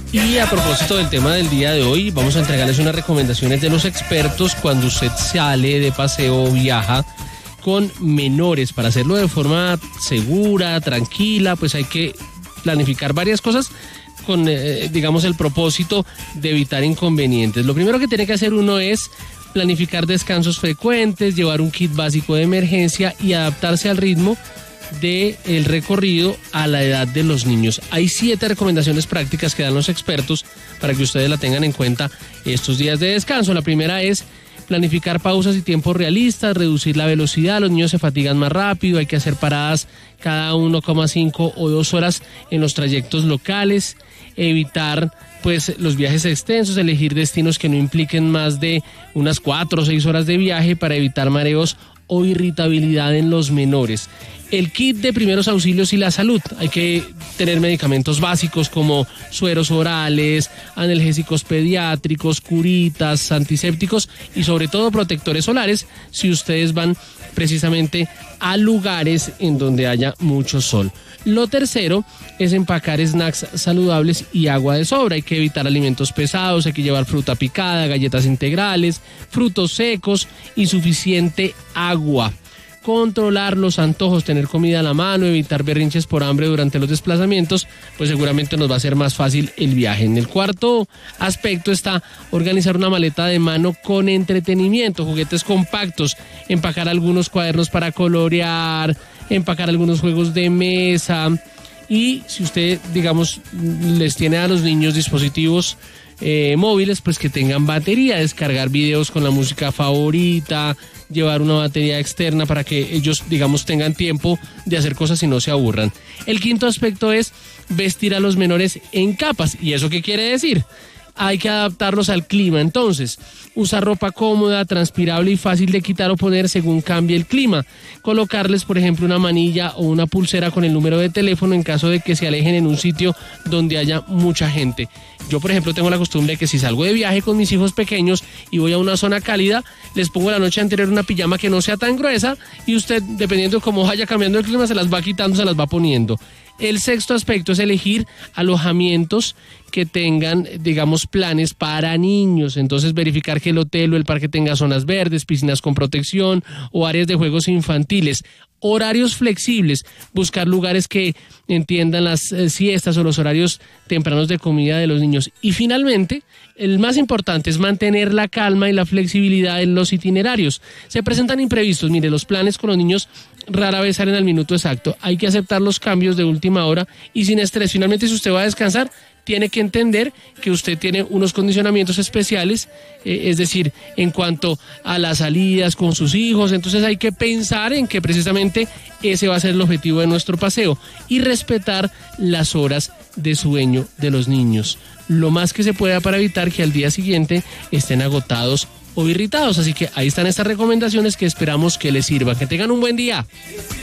Y a propósito del tema del día de hoy, vamos a entregarles unas recomendaciones de los expertos cuando usted sale de paseo o viaja con menores. Para hacerlo de forma segura, tranquila, pues hay que planificar varias cosas con, digamos, el propósito de evitar inconvenientes. Lo primero que tiene que hacer uno es planificar descansos frecuentes, llevar un kit básico de emergencia y adaptarse al ritmo del recorrido a la edad de los niños. Hay 7 recomendaciones prácticas que dan los expertos para que ustedes la tengan en cuenta estos días de descanso. La primera es planificar pausas y tiempos realistas, reducir la velocidad, los niños se fatigan más rápido, hay que hacer paradas cada 1,5 o 2 horas en los trayectos locales, evitar pues los viajes extensos, elegir destinos que no impliquen más de unas 4 o 6 horas de viaje para evitar mareos o irritabilidad en los menores. El kit de primeros auxilios y la salud. Hay que tener medicamentos básicos como sueros orales, analgésicos pediátricos, curitas, antisépticos y sobre todo protectores solares si ustedes van precisamente a lugares en donde haya mucho sol. Lo tercero es empacar snacks saludables y agua de sobra. Hay que evitar alimentos pesados, hay que llevar fruta picada, galletas integrales, frutos secos y suficiente agua. Controlar los antojos, tener comida a la mano, evitar berrinches por hambre durante los desplazamientos, pues seguramente nos va a ser más fácil el viaje. En el cuarto aspecto está organizar una maleta de mano con entretenimiento, juguetes compactos, empacar algunos cuadernos para colorear, empacar algunos juegos de mesa y si usted, digamos, les tiene a los niños dispositivos móviles, pues que tengan batería, descargar videos con la música favorita, llevar una batería externa para que ellos, digamos, tengan tiempo de hacer cosas y no se aburran. El quinto aspecto es vestir a los menores en capas. ¿Y eso qué quiere decir? Hay que adaptarlos al clima, entonces, usar ropa cómoda, transpirable y fácil de quitar o poner según cambie el clima. Colocarles, por ejemplo, una manilla o una pulsera con el número de teléfono en caso de que se alejen en un sitio donde haya mucha gente. Yo, por ejemplo, tengo la costumbre de que si salgo de viaje con mis hijos pequeños y voy a una zona cálida, les pongo la noche anterior una pijama que no sea tan gruesa y usted, dependiendo de cómo vaya cambiando el clima, se las va quitando, se las va poniendo. El sexto aspecto es elegir alojamientos que tengan, digamos, planes para niños. Entonces, verificar que el hotel o el parque tenga zonas verdes, piscinas con protección o áreas de juegos infantiles. Horarios flexibles, buscar lugares que entiendan las siestas o los horarios tempranos de comida de los niños. Y finalmente, el más importante es mantener la calma y la flexibilidad en los itinerarios. Se presentan imprevistos, mire, los planes con los niños rara vez salen al minuto exacto. Hay que aceptar los cambios de última hora y sin estrés. Finalmente, si usted va a descansar, tiene que entender que usted tiene unos condicionamientos especiales, es decir, en cuanto a las salidas con sus hijos. Entonces hay que pensar en que precisamente ese va a ser el objetivo de nuestro paseo y respetar las horas de sueño de los niños, lo más que se pueda para evitar que al día siguiente estén agotados o irritados. Así que ahí están estas recomendaciones que esperamos que les sirvan. Que tengan un buen día.